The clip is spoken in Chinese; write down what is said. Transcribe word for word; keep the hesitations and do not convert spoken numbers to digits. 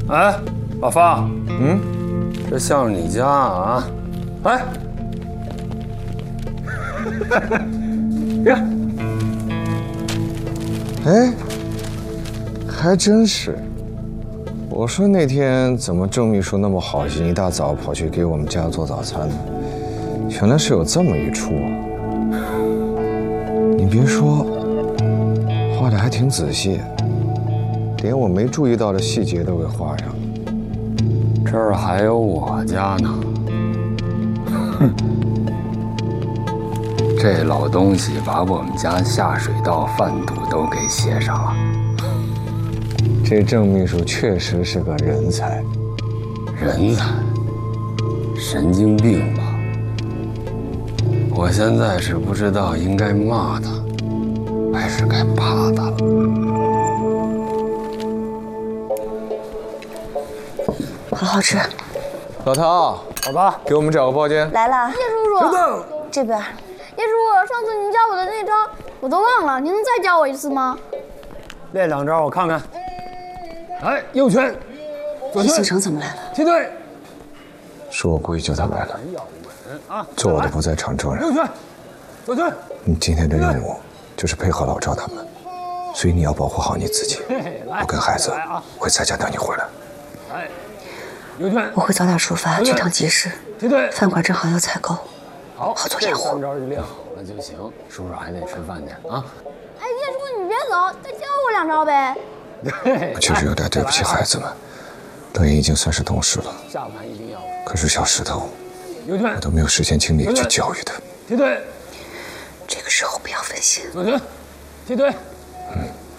哎，老方， 嗯， 这像是你家啊？哎，呀， 哎，还真是。我说那天怎么郑秘书那么好心，一大早跑去给我们家做早餐呢？原来是有这么一出啊！你别说，画的还挺仔细，连我没注意到的细节都给画上了。 这儿还有我家呢。哼，这老东西把我们家下水道贩毒都给写上了。 这郑秘书确实是个人才， 人才，神经病吧？我现在是不知道应该骂他，还是该怕他了。 好好吃。 老陶， 好吧， 给我们找个包间。 来了， 叶叔叔， 这边。 叶叔叔，上次您教我的那招我都忘了，您能再教我一次吗？ 练两招我看看。来，右拳，左拳。 叶星辰怎么来了？ 踢腿。 是我故意叫他来的，做我的不在场证人。 右拳，左拳。 你今天的任务就是配合老赵他们，所以你要保护好你自己。我跟孩子会在家等你回来。 来，右拳。 我会早点出发去趟集市， 踢腿。 饭馆正好要采购， 好， 好做掩护。 三招就练好了就行。叔叔还得吃饭去啊。 哎，叶叔叔你别走，再教我两招呗。 我确实有点对不起孩子们，乐言已经算是懂事了， 下盘一定要。 可是小石头， 右拳。 我都没有时间精力去教育他。 踢腿。 这个时候不要分心。 左拳，踢腿。 嗯。